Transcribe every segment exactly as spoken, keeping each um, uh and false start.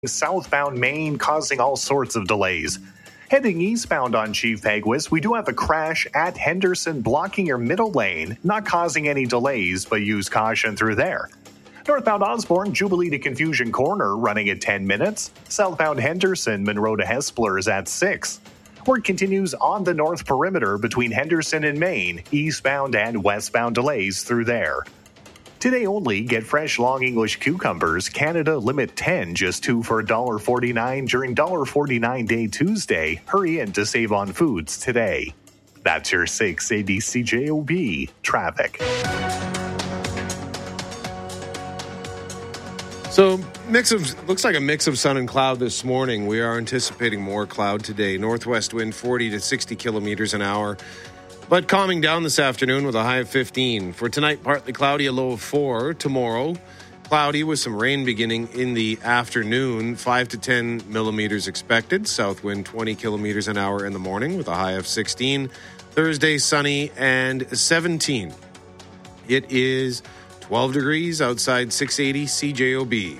Southbound Maine, causing all sorts of delays. Heading eastbound on Chief Peguis, we do have a crash at Henderson blocking your middle lane, not causing any delays, but use caution through there. Northbound Osborne, Jubilee to Confusion Corner, running at ten minutes. Southbound Henderson, Monroe to Hesplers at six. Work continues on the north perimeter between Henderson and Maine, eastbound and westbound delays through there. Today only, get fresh long English cucumbers, Canada limit ten, just two for one dollar forty-nine during one dollar forty-nine Day Tuesday. Hurry in to save on foods today. That's your six A B C J O B traffic. So, mix of looks like a mix of sun and cloud this morning. We are anticipating more cloud today. Northwest wind forty to sixty kilometers an hour. But calming down this afternoon with a high of fifteen. For tonight, partly cloudy, a low of four. Tomorrow, cloudy with some rain beginning in the afternoon. five to ten millimeters expected. South wind twenty kilometers an hour in the morning with a high of sixteen. Thursday, sunny and seventeen. It is twelve degrees outside six eighty C J O B.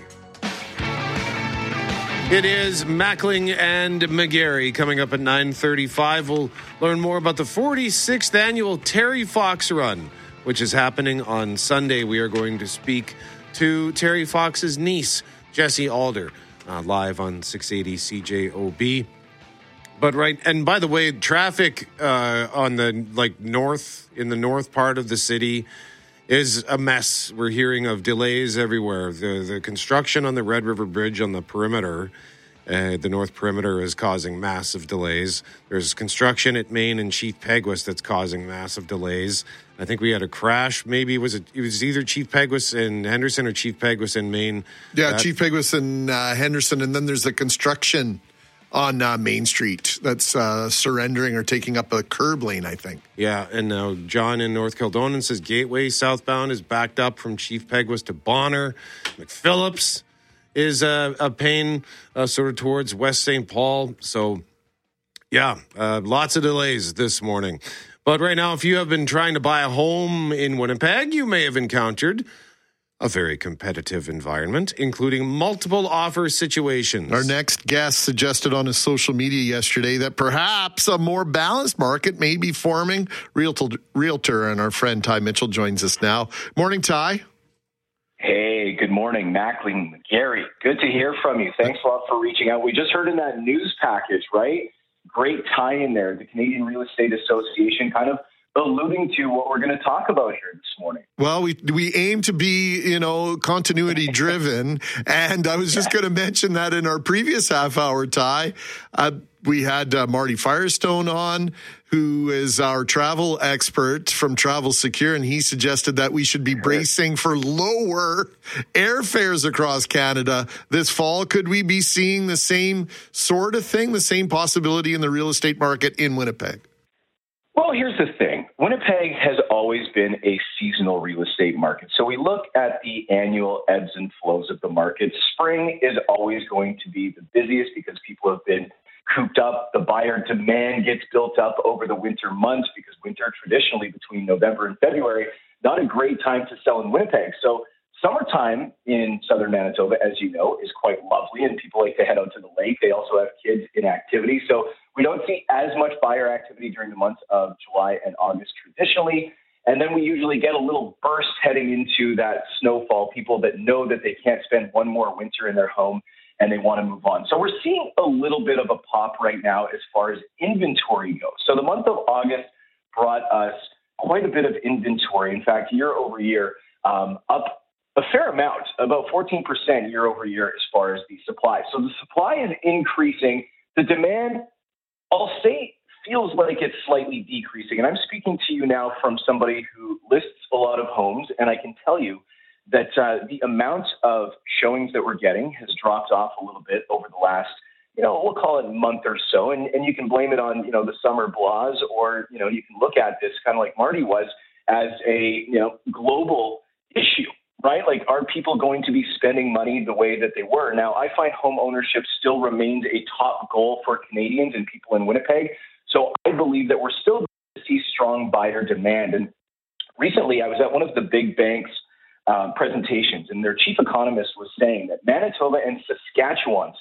It is Mackling and McGarry coming up at nine thirty-five. We'll learn more about the forty-sixth annual Terry Fox Run, which is happening on Sunday. We are going to speak to Terry Fox's niece, Jessie Alder, uh, live on six eighty C J O B. But right, and by the way, traffic uh, on the like north in the north part of the city is a mess. We're hearing of delays everywhere. The the construction on the Red River Bridge on the perimeter, uh, the north perimeter, is causing massive delays. There's construction at Maine and Chief Peguis that's causing massive delays. I think we had a crash. Maybe it was a, it was either Chief Peguis and Henderson or Chief Peguis and Maine. Yeah, that, Chief Peguis and uh, Henderson, and then there's the construction on uh, Main Street that's uh, surrendering or taking up a curb lane, I think. Yeah, and now John in North Kildonan says Gateway southbound is backed up from Chief Peguis to Bonner. McPhillips is uh, a pain uh, sort of towards West Saint Paul. So, yeah, uh, lots of delays this morning. But right now, if you have been trying to buy a home in Winnipeg, you may have encountered a very competitive environment, including multiple offer situations. Our next guest suggested on his social media yesterday that perhaps a more balanced market may be forming. Realtor, Realtor and our friend Ty Mitchell joins us now. Morning, Ty. Hey, good morning, Mackling, Gary. Good to hear from you. Thanks a lot for reaching out. We just heard in that news package, right? Great tie in there. The Canadian Real Estate Association kind of alluding to what we're going to talk about here this morning. Well, we we aim to be, you know, continuity driven. And I was just going to mention that in our previous half hour, Ty, uh, we had uh, Marty Firestone on, who is our travel expert from Travel Secure, and he suggested that we should be bracing for lower airfares across Canada this fall. Could we be seeing the same sort of thing, the same possibility in the real estate market in Winnipeg? Well, here's the thing. Winnipeg has always been a seasonal real estate market. So we look at the annual ebbs and flows of the market. Spring is always going to be the busiest because people have been cooped up. The buyer demand gets built up over the winter months because winter traditionally between November and February, not a great time to sell in Winnipeg. So summertime in southern Manitoba, as you know, is quite lovely, and people like to head out to the lake. They also have kids in activity. So we don't see as much buyer activity during the months of July and August traditionally. And then we usually get a little burst heading into that snowfall, people that know that they can't spend one more winter in their home and they want to move on. So we're seeing a little bit of a pop right now as far as inventory goes. So the month of August brought us quite a bit of inventory. In fact, year over year, um, up a fair amount, about fourteen percent year over year as far as the supply. So the supply is increasing. The demand, I'll say, feels like it's slightly decreasing. And I'm speaking to you now from somebody who lists a lot of homes, and I can tell you that uh, the amount of showings that we're getting has dropped off a little bit over the last, you know, we'll call it month or so. And, and you can blame it on, you know, the summer blahs, or, you know, you can look at this kind of like Marty was as a, you know, global issue, right? Like, are people going to be spending money the way that they were? Now, I find home ownership still remains a top goal for Canadians and people in Winnipeg. So I believe that we're still going to see strong buyer demand. And recently I was at one of the big banks um, presentations, and their chief economist was saying that Manitoba and Saskatchewan